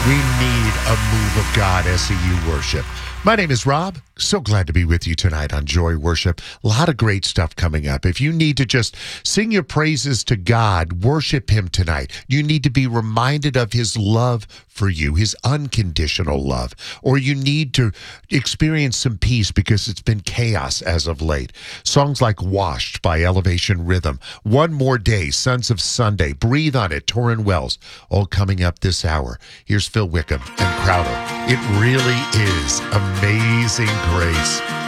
We need a move of God, SEU worship. My name is Rob. So glad to be with you tonight on Joy Worship. A lot of great stuff coming up. If you need to just sing your praises to God, worship him tonight. You need to be reminded of his love for you, his unconditional love. Or you need to experience some peace because it's been chaos as of late. Songs like Washed by Elevation Rhythm, One More Day, Sons of Sunday, Breathe on It, Torrin Wells, all coming up this hour. Here's Phil Wickham and Crowder. It really is amazing grace.